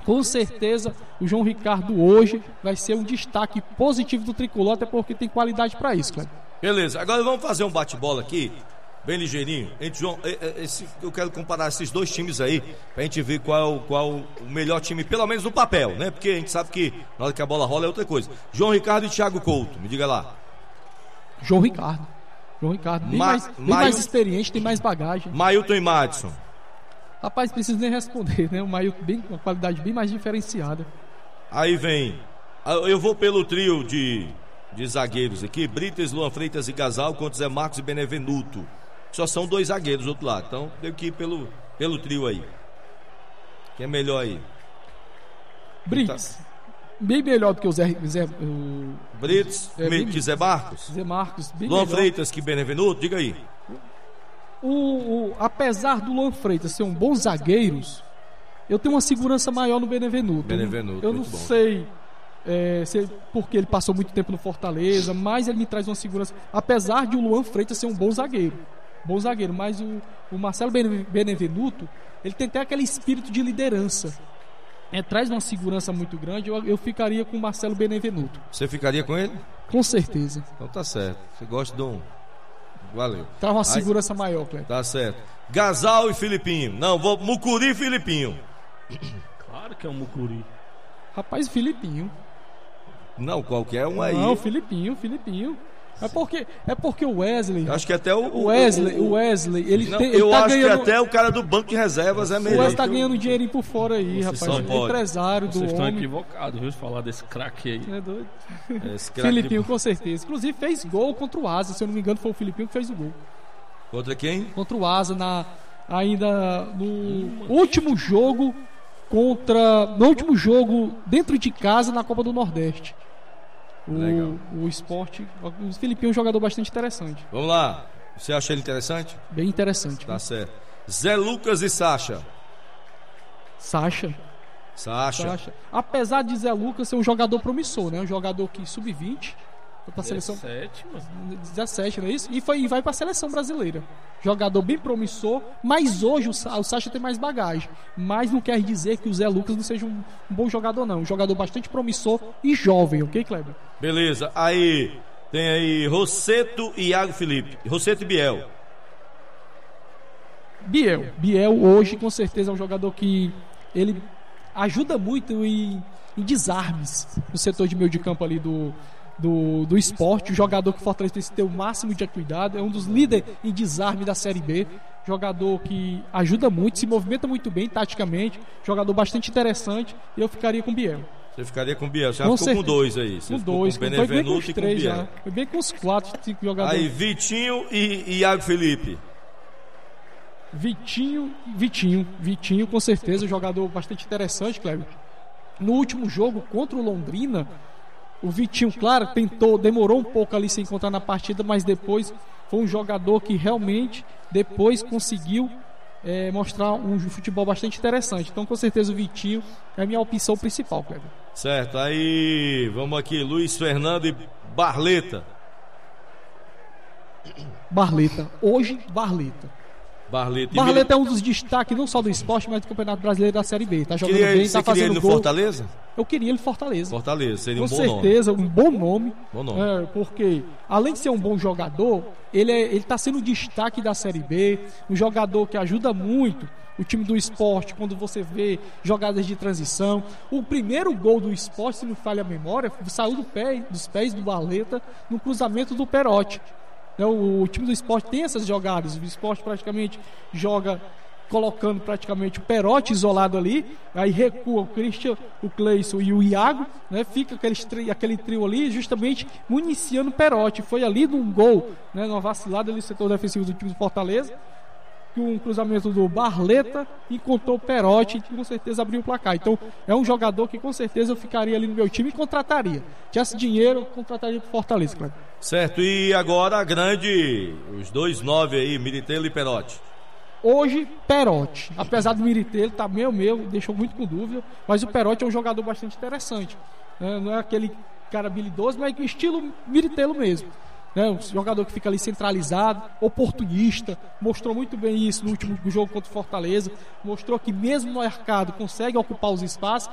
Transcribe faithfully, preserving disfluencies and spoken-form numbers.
Com certeza o João Ricardo hoje vai ser um destaque positivo do tricolor, até porque tem qualidade para isso, Cleber. Beleza, agora vamos fazer um bate-bola aqui, bem ligeirinho. Entre João, esse, eu quero comparar esses dois times aí, pra gente ver qual, qual o melhor time, pelo menos no papel, né? Porque a gente sabe que na hora que a bola rola é outra coisa. João Ricardo e Thiago Couto, me diga lá. João Ricardo. João Ricardo, bem, Ma, mais, bem Mail... mais experiente, tem mais bagagem. Mailton e Madison. Rapaz, precisa nem responder, né? O Mailton bem com uma qualidade bem mais diferenciada. Aí vem, eu vou pelo trio de, de zagueiros aqui, Brites, Luan Freitas e Gasal contra Zé Marcos e Benevenuto. Só são dois zagueiros do outro lado, então tenho que ir pelo, pelo trio aí. Quem é melhor aí? Brites. Tá. Bem melhor do que o Zé... Zé o... Brites, é, bem, que Zé Marcos? Zé Marcos, bem Luan melhor. Freitas que Benevenuto, diga aí. O, o, apesar do Luan Freitas ser um bom zagueiro, eu tenho uma segurança maior no Benevenuto. Benevenuto, eu não bom. sei é, se, porque ele passou muito tempo no Fortaleza, mas ele me traz uma segurança. Apesar de o Luan Freitas ser um bom zagueiro, bom zagueiro, mas o, o Marcelo Benevenuto, ele tem até aquele espírito de liderança. É, traz uma segurança muito grande. Eu, eu ficaria com o Marcelo Benevenuto. Você ficaria com ele? Com certeza. Então tá certo. Você gosta de um. Valeu. Traz uma segurança Aí, maior, Cleber. Tá certo. Gasal e Filipinho. Não, vou Mucuri e Filipinho. Claro que é um Mucuri. Rapaz, Filipinho. Não, qualquer um aí. Não, Filipinho, Filipinho. É porque, é porque o Wesley. Acho que até o. O Wesley, o, o Wesley, ele não, tem. Ele eu tá acho ganhando, que até o cara do banco de reservas é melhor. O Wesley tá ganhando um dinheirinho por fora aí, Vocês rapaz. Ele é empresário do Vocês estão homem. equivocados, viu? De falar desse craque aí. É doido. Esse craque Filipinho, de... com certeza. Inclusive fez gol contra o Asa. Se eu não me engano, foi o Filipinho que fez o gol. Contra quem? Contra o Asa, na, ainda no hum, último jogo contra. No último jogo dentro de casa na Copa do Nordeste. O, o esporte. O Filipinho é um jogador bastante interessante. Vamos lá. Você acha ele interessante? Bem interessante. Tá certo. Zé Lucas e Sacha. Sacha. Sacha. Sacha. Apesar de Zé Lucas ser um jogador promissor, né? Um jogador que sub vinte. Foi pra seleção. dezessete, mano. dezessete, não é isso? E, foi, e vai pra seleção brasileira. Jogador bem promissor, mas hoje o, o Sacha tem mais bagagem. Mas não quer dizer que o Zé Lucas não seja um, um bom jogador, não. Um jogador bastante promissor e jovem, ok, Kleber? Beleza. Aí, tem aí Rosseto e Iago Felipe. Rosseto e Biel. Biel. Biel hoje, com certeza, é um jogador que ele ajuda muito em, em desarmes no setor de meio de campo ali do... Do, do esporte, o jogador que o Fortaleza precisa ter o máximo de cuidado, é um dos líderes em desarme da Série B, jogador que ajuda muito, se movimenta muito bem taticamente, jogador bastante interessante, e eu ficaria com o Biel. Você ficaria com o Biel, você já com ficou certeza. com dois aí. Você com dois, com o foi bem com os e três, com o Biel. Já. Foi bem com os quatro, cinco jogadores. Aí Vitinho e, e Iago Felipe. Vitinho, Vitinho, Vitinho com certeza, um jogador bastante interessante, Cleber. No último jogo contra o Londrina, o Vitinho, claro, tentou, demorou um pouco ali se encontrar na partida, mas depois foi um jogador que realmente depois conseguiu é, mostrar um futebol bastante interessante. Então, com certeza, o Vitinho é a minha opção principal, Cleber. Certo, aí vamos aqui, Luiz Fernando e Barleta. Barleta, hoje Barleta. Barleta, Barleta é um dos destaques não só do esporte, mas do Campeonato Brasileiro da Série B. Tá jogando queria, bem, você tá fazendo ele no gol. Fortaleza? Eu queria ele no Fortaleza. Fortaleza, seria com um bom nome. Com certeza, um bom nome. Bom nome. É, porque, além de ser um bom jogador, ele é, ele tá sendo destaque da Série B, um jogador que ajuda muito o time do esporte quando você vê jogadas de transição. O primeiro gol do esporte, se não falha a memória, saiu do pé, dos pés do Barleta no cruzamento do Perotti. O, o time do esporte tem essas jogadas. O esporte praticamente joga colocando praticamente o Perotti isolado ali, aí recua o Christian, o Cleison e o Iago, né? Fica aquele, aquele trio ali justamente municiando o Perotti. Foi ali num gol, né? Numa vacilada ali no setor defensivo do time do Fortaleza, que um cruzamento do Barleta encontrou o Perotti e com certeza abriu o placar. Então é um jogador que com certeza eu ficaria ali no meu time e contrataria. Tivesse dinheiro, eu contrataria pro Fortaleza, claro. Certo, e agora a grande, os dois nove aí, Miritello e Perotti. Hoje, Perotti, apesar do Miritello tá meio meu, deixou muito com dúvida, mas o Perotti é um jogador bastante interessante, né? Não é aquele cara habilidoso, mas estilo Miritello mesmo, né? Um jogador que fica ali centralizado, oportunista, mostrou muito bem isso no último jogo contra o Fortaleza, mostrou que mesmo no mercado consegue ocupar os espaços